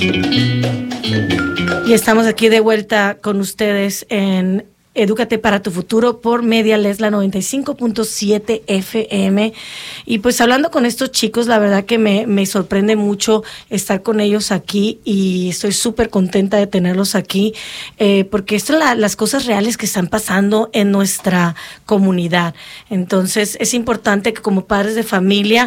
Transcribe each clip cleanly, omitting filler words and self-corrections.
Y estamos aquí de vuelta con ustedes en Edúcate para tu futuro por Media Lesla 95.7 FM. Y pues hablando con estos chicos, la verdad que me sorprende mucho estar con ellos aquí y estoy súper contenta de tenerlos aquí porque esto es las cosas reales que están pasando en nuestra comunidad. Entonces es importante que como padres de familia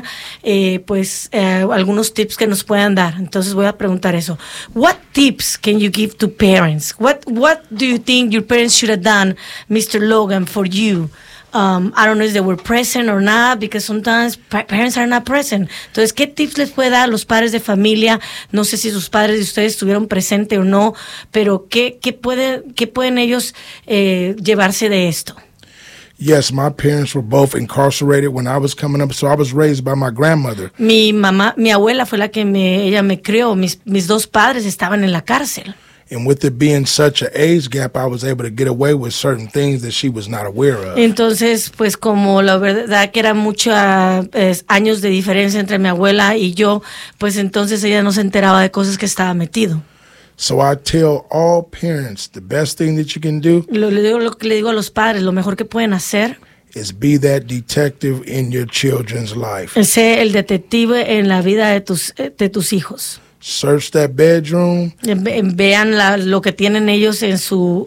algunos tips que nos puedan dar. Entonces voy a preguntar eso. What tips can you give to parents? What do you think your parents should have done, Mr. Logan, for you? I don't know if they were present or not, because sometimes parents are not present. Entonces, ¿qué tips les puede dar a los padres de familia? No sé si sus padres de ustedes estuvieron presentes o no, pero ¿qué pueden ellos llevarse de esto? Yes, my parents were both incarcerated when I was coming up, so I was raised by my grandmother. Mi abuela fue la que ella me crió. Mis dos padres estaban en la cárcel. And with it being such an age gap, I was able to get away with certain things that she was not aware of. Entonces, pues como la verdad que era muchos años de diferencia entre mi abuela y yo, pues entonces ella no se enteraba de cosas que estaba metido. So I tell all parents, the best thing that you can do Lo que le digo a los padres, lo mejor que pueden hacer is be that detective in your children's life. es ser el detective en la vida de tus hijos. Search that bedroom. Vean lo que tienen ellos en su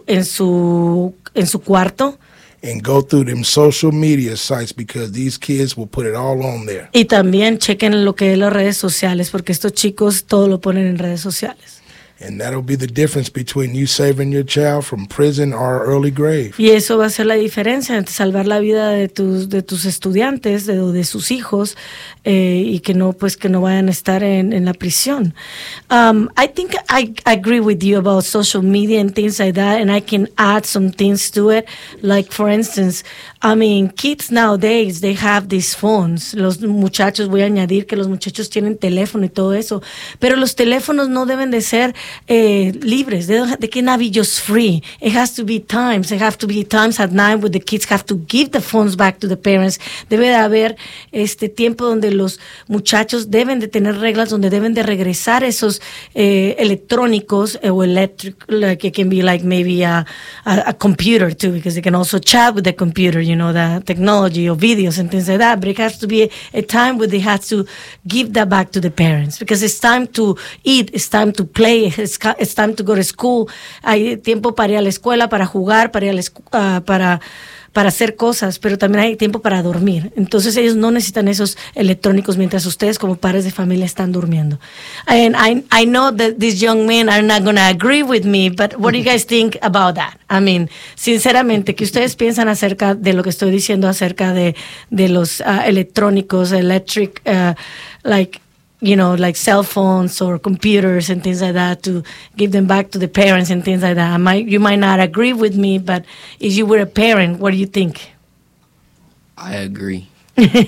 cuarto. And go through them social media sites because these kids will put it all on there. Y también chequen lo que es las redes sociales, porque estos chicos todo lo ponen en redes sociales. And that'll be the difference between you saving your child from prison or early grave. Y eso va a ser la diferencia entre salvar la vida de tus estudiantes, de sus hijos, y que no vayan a estar en la prisión. I think I agree with you about social media and things like that, and I can add some things to it. Like, for instance, I mean, kids nowadays, they have these phones. Los muchachos, voy a añadir que los muchachos tienen teléfono y todo eso, pero los teléfonos no deben de ser libres. They cannot be just free. It has to be times. There have to be times at night where the kids have to give the phones back to the parents. Debe de haber tiempo donde los muchachos deben de tener reglas, donde deben de regresar esos electrónicos o electric, like it can be like maybe a computer too, because they can also chat with the computer, you know, the technology or videos and things like that. But it has to be a time where they have to give that back to the parents, because it's time to eat, it's time to play, it's time to go to school. Hay tiempo para ir a la escuela, para jugar, para ir para hacer cosas, pero también hay tiempo para dormir. Entonces ellos no necesitan esos electrónicos mientras ustedes como padres de familia están durmiendo. And I know that these young men are not going to agree with me, but what do you guys think about that? I mean, sinceramente, ¿qué ustedes piensan acerca de lo que estoy diciendo acerca de los electrónicos, electric, like, you know, like cell phones or computers and things like that, to give them back to the parents and things like that? You might not agree with me, but if you were a parent, what do you think? I agree.